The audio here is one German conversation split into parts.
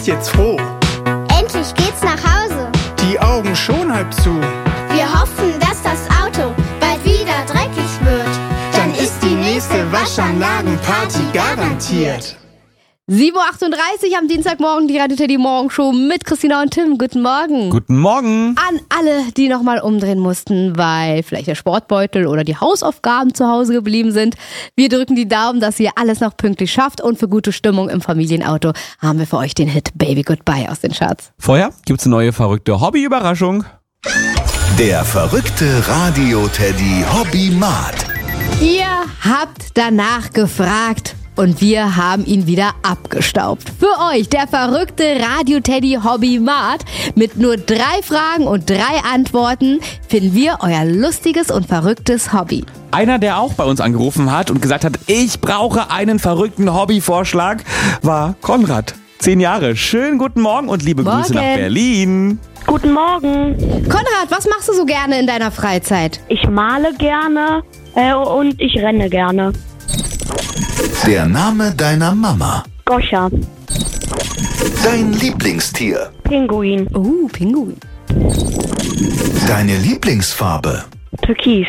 ist jetzt froh. Endlich geht's nach Hause. Die Augen schon halb zu. Wir hoffen, dass das Auto bald wieder dreckig wird. Dann ist die nächste Waschanlagenparty garantiert. 7.38 Uhr am Dienstagmorgen, die Radio Teddy Morgenshow mit Christina und Tim. Guten Morgen. Guten Morgen. An alle, die nochmal umdrehen mussten, weil vielleicht der Sportbeutel oder die Hausaufgaben zu Hause geblieben sind. Wir drücken die Daumen, dass ihr alles noch pünktlich schafft. Und für gute Stimmung im Familienauto haben wir für euch den Hit Baby Goodbye aus den Charts. Vorher gibt's eine neue verrückte Hobby-Überraschung. Der verrückte Radio Teddy Hobby-Mat. Ihr habt danach gefragt. Und wir haben ihn wieder abgestaubt. Für euch der verrückte Radio Teddy Hobby-Mat. Mit nur 3 Fragen und 3 Antworten finden wir euer lustiges und verrücktes Hobby. Einer, der auch bei uns angerufen hat und gesagt hat, ich brauche einen verrückten Hobbyvorschlag, war Konrad. 10 Jahre. Schönen guten Morgen und liebe Grüße nach Berlin. Guten Morgen. Konrad, was machst du so gerne in deiner Freizeit? Ich male gerne und ich renne gerne. Der Name deiner Mama. Goscha. Dein Lieblingstier. Pinguin. Pinguin. Deine Lieblingsfarbe. Türkis.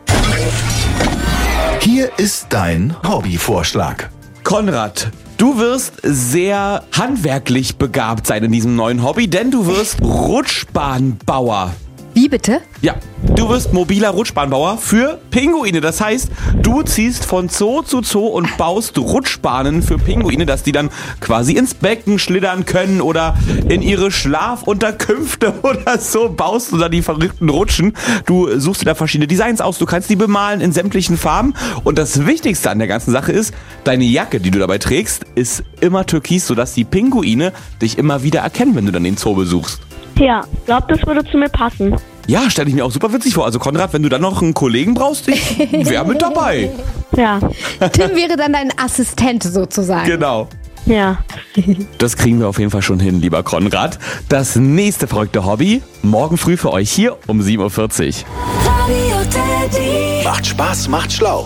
Hier ist dein Hobbyvorschlag. Konrad, du wirst sehr handwerklich begabt sein in diesem neuen Hobby, denn du wirst Rutschbahnbauer. Wie bitte? Ja, du wirst mobiler Rutschbahnbauer für Pinguine. Das heißt, du ziehst von Zoo zu Zoo und baust Rutschbahnen für Pinguine, dass die dann quasi ins Becken schlittern können oder in ihre Schlafunterkünfte oder so baust du da die verrückten Rutschen. Du suchst dir da verschiedene Designs aus, du kannst die bemalen in sämtlichen Farben und das Wichtigste an der ganzen Sache ist, deine Jacke, die du dabei trägst, ist immer türkis, sodass die Pinguine dich immer wieder erkennen, wenn du dann den Zoo besuchst. Ja, glaub, das würde zu mir passen. Ja, stelle ich mir auch super witzig vor. Also Konrad, wenn du dann noch einen Kollegen brauchst, ich wäre mit dabei. Ja. Tim wäre dann dein Assistent sozusagen. Genau. Ja. Das kriegen wir auf jeden Fall schon hin, lieber Konrad. Das nächste verrückte Hobby, morgen früh für euch hier um 7.40 Uhr. Macht Spaß, macht schlau.